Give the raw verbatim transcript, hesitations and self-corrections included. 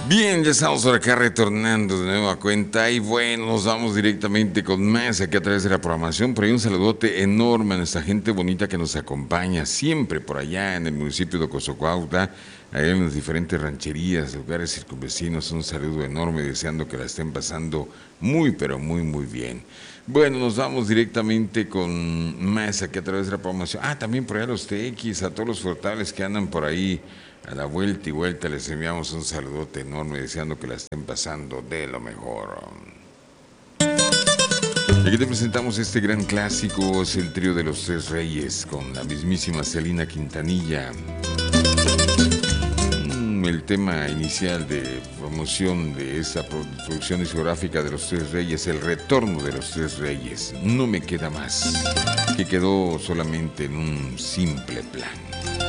Bien, ya estamos por acá retornando de nueva cuenta y bueno, nos vamos directamente con más aquí a través de la programación. Por ahí un saludote enorme a nuestra gente bonita que nos acompaña siempre por allá en el municipio de Cozocuautla, allá en las diferentes rancherías, lugares circunvecinos. Un saludo enorme, deseando que la estén pasando muy, pero muy, muy bien. Bueno, nos vamos directamente con más aquí a través de la programación. Ah, también por allá los T X, a todos los portales que andan por ahí a la vuelta y vuelta, les enviamos un saludote enorme, deseando que la estén pasando de lo mejor. Y aquí te presentamos este gran clásico, es el trío de los Tres Reyes, con la mismísima Celina Quintanilla. Mm, el tema inicial de promoción de esa producción discográfica de los Tres Reyes, el retorno de los Tres Reyes, No me queda más, que quedó solamente en un simple plan.